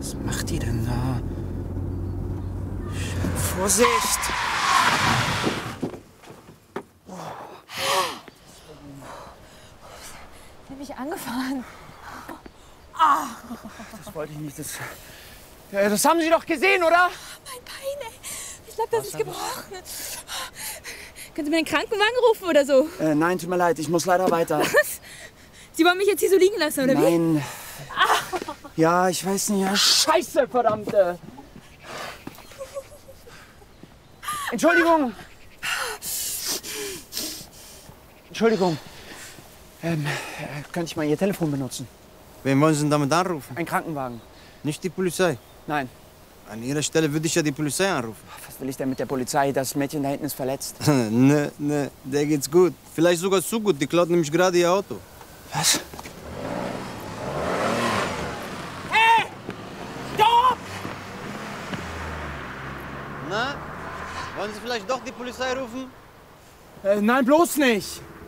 Was macht die denn da? Vorsicht! Ich hab mich angefahren. Das wollte ich nicht. Das haben Sie doch gesehen, oder? Mein Bein, ey. Ich glaube, das ist gebrochen. Können Sie mir einen Krankenwagen rufen oder so? Nein, tut mir leid. Ich muss leider weiter. Was? Sie wollen mich jetzt hier so liegen lassen, oder wie? Nein. Ja, ich weiß nicht. Ja, Scheiße, verdammte. Entschuldigung. Entschuldigung. Könnte ich mal Ihr Telefon benutzen? Wen wollen Sie denn damit anrufen? Ein Krankenwagen. Nicht die Polizei. Nein. An Ihrer Stelle würde ich ja die Polizei anrufen. Was will ich denn mit der Polizei? Das Mädchen da hinten ist verletzt. Ne, der geht's gut. Vielleicht sogar zu gut. Die klaut nämlich gerade ihr Auto. Was? Hey! Stopp! Na? Wollen Sie vielleicht doch die Polizei rufen? Nein, bloß nicht.